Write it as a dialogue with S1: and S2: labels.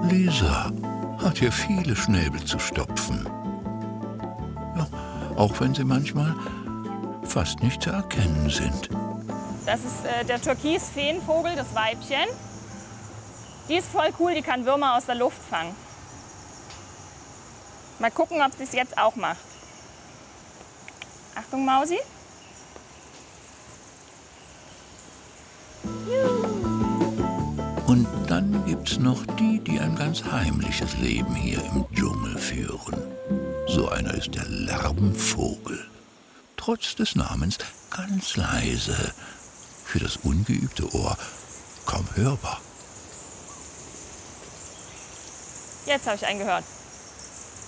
S1: Lisa hat hier viele Schnäbel zu stopfen. Ja, auch wenn sie manchmal fast nicht zu erkennen sind.
S2: Das ist der Türkis-Feenvogel, das Weibchen. Die ist voll cool, die kann Würmer aus der Luft fangen. Mal gucken, ob sie es jetzt auch macht. Achtung, Mausi.
S1: Und dann gibt's noch die, die ein ganz heimliches Leben hier im Dschungel führen. So einer ist der Lärmvogel. Trotz des Namens ganz leise, für das ungeübte Ohr kaum hörbar.
S2: Jetzt habe ich einen gehört.